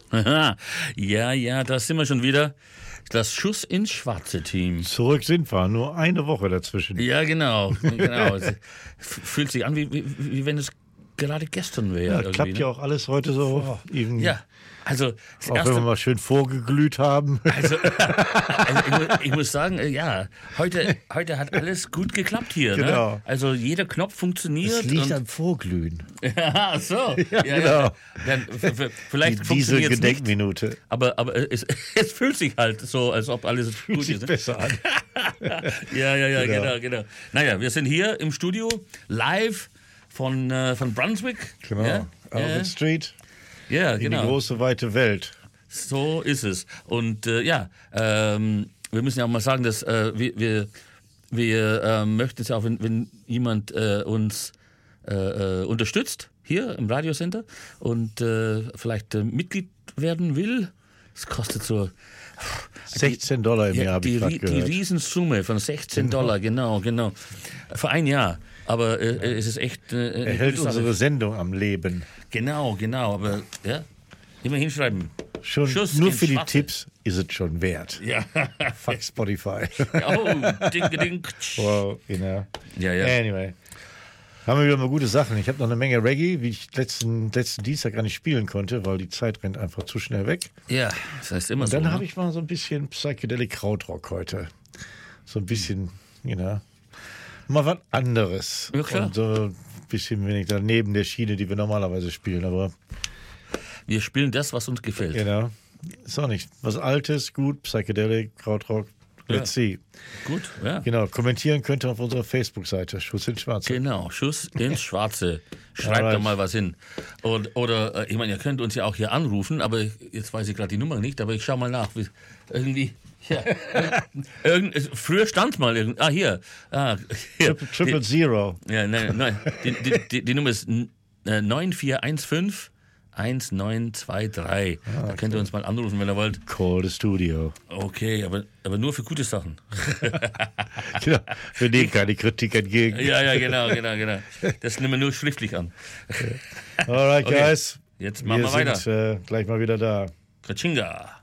Ja, da sind wir schon wieder. Das Schuss ins schwarze Team. Zurück sind wir, nur eine Woche dazwischen. Ja, genau. Fühlt sich an, wie wenn es gerade gestern wäre. Ja, klappt ja auch alles heute so. Ja, also das auch wenn wir mal schön vorgeglüht haben. Also ich muss sagen, ja, heute hat alles gut geklappt hier. Genau. Ne? Also jeder Knopf funktioniert. Es liegt am Vorglühen. Ja, so. Ja, genau. Dann, vielleicht diese funktioniert es Gedenkminute. nicht, aber es fühlt sich halt so, als ob alles Fühlt gut sich ist. besser an. Ja, genau. Naja, wir sind hier im Studio, live von Brunswick. Genau. Ja? Alfred Street. Ja, in genau. die große, weite Welt. So ist es. Und wir müssen ja auch mal sagen, dass wir möchten es ja auch, wenn jemand uns unterstützt, hier im Radiocenter und vielleicht Mitglied werden will. Es kostet so $16 im Jahr, habe ich gerade gehört. Die Riesensumme von $16, genau. Für ein Jahr. Aber es ist echt... er hält unsere Sendung am Leben. Genau. Aber ja, immer hinschreiben. Schon nur für die Tipps ist es schon wert. Ja. Fuck Spotify. Oh, ding. Wow, genau. Ja. Anyway. Haben wir wieder mal gute Sachen. Ich habe noch eine Menge Reggae, wie ich letzten Dienstag gar nicht spielen konnte, weil die Zeit rennt einfach zu schnell weg. Ja, das heißt immer Und so. dann habe ne? ich mal so ein bisschen Psychedelic Krautrock heute. So ein bisschen, mal was anderes. Ja, klar. Und so ein bisschen wenig daneben der Schiene, die wir normalerweise spielen. Aber Wir spielen das, was uns gefällt. genau, ist auch nicht was Altes, gut, Psychedelic, Krautrock, let's see. Gut, ja. Genau, kommentieren könnt ihr auf unserer Facebook-Seite, Schuss ins Schwarze. Genau, Schuss ins Schwarze. Schreibt Alright. doch mal was hin. Oder ich meine, ihr könnt uns ja auch hier anrufen, aber jetzt weiß ich gerade die Nummer nicht, aber ich schau mal nach. Irgendwie, ja. Früher stand mal irgendwie. Hier. Hier. Triple Zero. Ja, nein. Die Nummer ist 9415 1923. Da könnt ihr uns mal anrufen, wenn ihr wollt. Call the Studio. Okay, aber nur für gute Sachen. Genau, wir nehmen keine Kritik entgegen. Ja, genau. Das nehmen wir nur schriftlich an. Alright, Okay. guys. Jetzt machen wir weiter. Sind gleich mal wieder da. Kachinga.